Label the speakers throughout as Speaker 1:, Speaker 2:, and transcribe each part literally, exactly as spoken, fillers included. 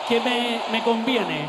Speaker 1: que me, me conviene.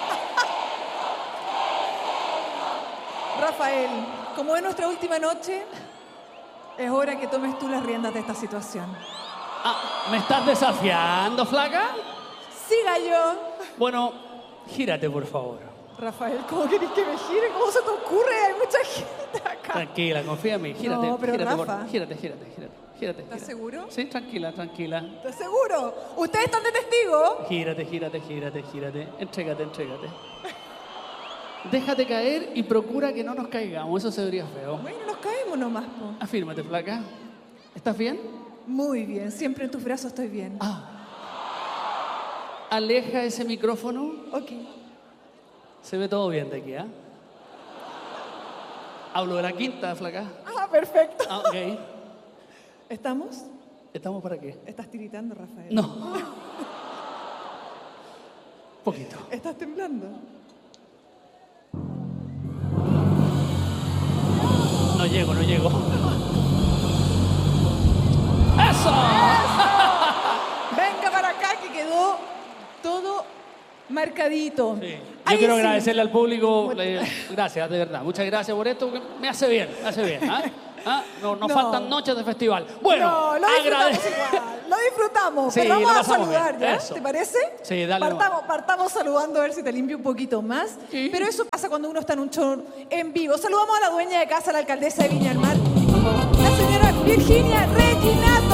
Speaker 2: Rafael, como es nuestra última noche, es hora que tomes tú las riendas de esta situación.
Speaker 1: Ah, ¿me estás desafiando, flaca?
Speaker 2: Siga yo.
Speaker 1: Bueno, gírate, por favor.
Speaker 2: Rafael, ¿cómo querés que me gire? ¿Cómo se te ocurre? Hay mucha gente acá.
Speaker 1: Tranquila, confía en mí. Gírate,
Speaker 2: No, pero
Speaker 1: gírate, por-
Speaker 2: Rafa.
Speaker 1: gírate, gírate, gírate, gírate.
Speaker 2: ¿Estás
Speaker 1: gírate.
Speaker 2: seguro?
Speaker 1: Sí, tranquila, tranquila.
Speaker 2: ¿Estás seguro? ¿Ustedes están de testigo?
Speaker 1: Gírate, gírate, gírate, gírate. Entrégate, entrégate. Déjate caer y procura que no nos caigamos. Eso se vería feo.
Speaker 2: Bueno, nos caemos nomás, po.
Speaker 1: Afírmate, flaca. ¿Estás bien?
Speaker 2: Muy bien, siempre en tus brazos estoy bien.
Speaker 1: Ah. Aleja ese micrófono.
Speaker 2: Ok.
Speaker 1: Se ve todo bien de aquí, ¿ah? Hablo de la quinta, flaca.
Speaker 2: Ah, perfecto.
Speaker 1: Ah, ok.
Speaker 2: ¿Estamos?
Speaker 1: ¿Estamos para qué?
Speaker 2: Estás tiritando, Rafael.
Speaker 1: No. Poquito.
Speaker 2: ¿Estás temblando?
Speaker 1: No llego, no llego. ¡Eso!
Speaker 2: Venga para acá que quedó todo marcadito.
Speaker 1: Sí. Yo
Speaker 2: Ahí
Speaker 1: quiero
Speaker 2: sí.
Speaker 1: agradecerle al público. eh, gracias, de verdad. Muchas gracias por esto. Que me hace bien, me hace bien. ¿Ah? ¿Ah? No, nos
Speaker 2: No.
Speaker 1: faltan noches de festival. Bueno,
Speaker 2: no, lo disfrutamos
Speaker 1: agrade-
Speaker 2: igual, lo disfrutamos.
Speaker 1: Sí,
Speaker 2: pero
Speaker 1: lo
Speaker 2: vamos a
Speaker 1: pasamos
Speaker 2: saludar
Speaker 1: bien.
Speaker 2: ya,
Speaker 1: Eso.
Speaker 2: ¿te parece?
Speaker 1: Sí, dale
Speaker 2: Partamos,
Speaker 1: nomás.
Speaker 2: partamos saludando a ver si te limpio un poquito más.
Speaker 1: Sí.
Speaker 2: Pero eso pasa cuando uno está en un show en vivo. Saludamos a la dueña de casa, la alcaldesa de Viña del Mar, la señora Virginia Regina.